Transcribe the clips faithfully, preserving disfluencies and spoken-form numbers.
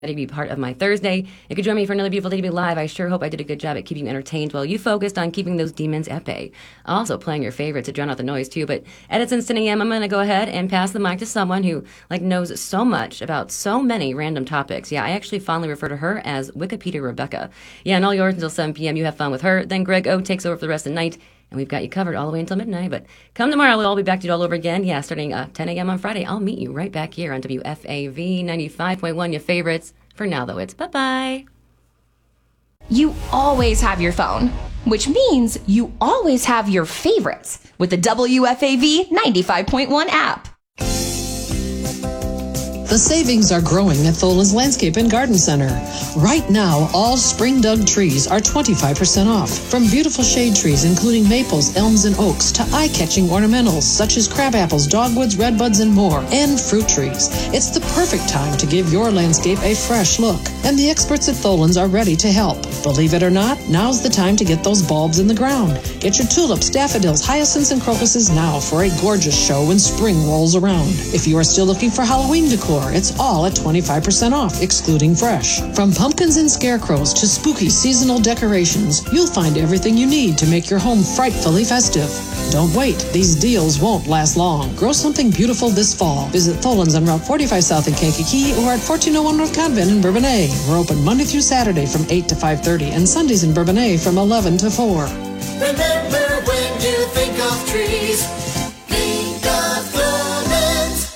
To be part of my Thursday. You could join me for another beautiful day to be live. I sure hope I did a good job at keeping you entertained while you focused on keeping those demons at bay. Also playing your favorites to drown out the noise too. But at It's Instant A M, I'm going to go ahead and pass the mic to someone who like knows so much about so many random topics. Yeah, I actually fondly refer to her as Wikipedia Rebecca. Yeah, and all yours until seven p.m. You have fun with her. Then Greg O takes over for the rest of the night. And we've got you covered all the way until midnight. But come tomorrow, we'll all be back to do it all over again. Yeah, starting uh, ten a.m. on Friday. I'll meet you right back here on W F A V ninety-five point one, your favorites. For now, though, it's bye-bye. You always have your phone, which means you always have your favorites with the W F A V ninety-five point one app. The savings are growing at Tholen's Landscape and Garden Center. Right now, all spring dug trees are twenty-five percent off. From beautiful shade trees, including maples, elms, and oaks, to eye-catching ornamentals such as crabapples, dogwoods, redbuds, and more, and fruit trees. It's the perfect time to give your landscape a fresh look. And the experts at Tholen's are ready to help. Believe it or not, now's the time to get those bulbs in the ground. Get your tulips, daffodils, hyacinths, and crocuses now for a gorgeous show when spring rolls around. If you are still looking for Halloween decor, it's all at twenty-five percent off, excluding fresh. From pumpkins and scarecrows to spooky seasonal decorations, you'll find everything you need to make your home frightfully festive. Don't wait. These deals won't last long. Grow something beautiful this fall. Visit Tholen's on Route forty-five South in Kankakee or at fourteen oh one North Convent in Bourbonnais. We're open Monday through Saturday from eight to five thirty and Sundays in Bourbonnais from eleven to four. Remember, when you think of trees, think of Tholen's.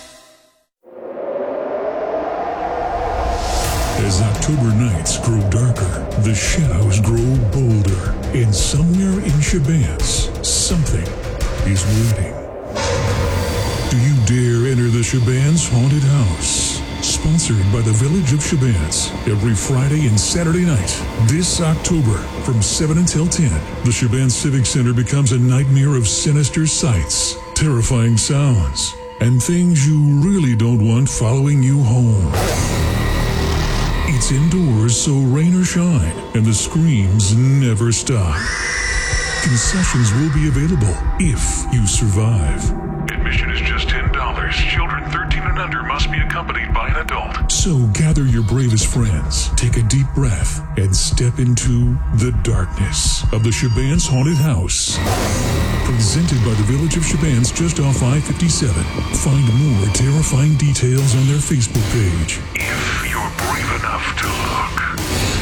As October nights grow darker, the shadows grow bolder, and somewhere in Shabans, something is waiting. Do you dare enter the Shabans Haunted House? Sponsored by the Village of Shabans, every Friday and Saturday night, this October, from seven until ten, the Shabans Civic Center becomes a nightmare of sinister sights, terrifying sounds, and things you really don't want following you home. It's indoors, so rain or shine, and the screams never stop. Concessions will be available if you survive. Admission is just ten dollars. Children thirteen and under must be accompanied by an adult. So gather your bravest friends, take a deep breath, and step into the darkness of the Shabans Haunted House. Presented by the Village of Shabans just off I fifty-seven. Find more terrifying details on their Facebook page. If you're brave enough to look.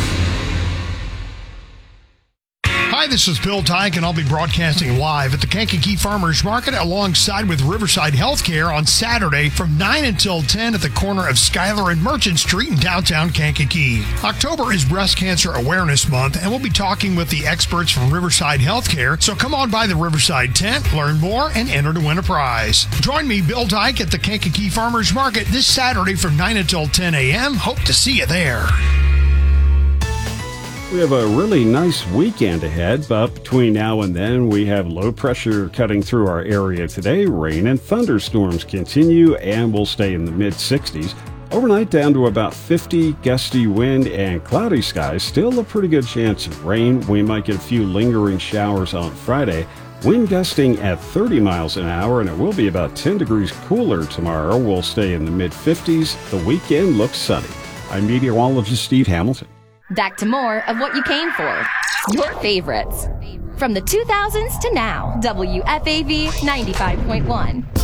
Hi, this is Bill Tyke, and I'll be broadcasting live at the Kankakee Farmers Market alongside with Riverside Healthcare on Saturday from nine until ten at the corner of Schuyler and Merchant Street in downtown Kankakee. October is Breast Cancer Awareness Month, and we'll be talking with the experts from Riverside Healthcare, so come on by the Riverside tent, learn more, and enter to win a prize. Join me, Bill Tyke, at the Kankakee Farmers Market this Saturday from nine until ten a.m. Hope to see you there. We have a really nice weekend ahead, but between now and then, we have low pressure cutting through our area today. Rain and thunderstorms continue and will stay in the mid sixties. Overnight down to about fifty, gusty wind and cloudy skies. Still a pretty good chance of rain. We might get a few lingering showers on Friday. Wind gusting at thirty miles an hour, and it will be about ten degrees cooler tomorrow. We'll stay in the mid fifties. The weekend looks sunny. I'm meteorologist Steve Hamilton. Back to more of what you came for. Your favorites. From the two thousands to now, W F A V ninety-five point one.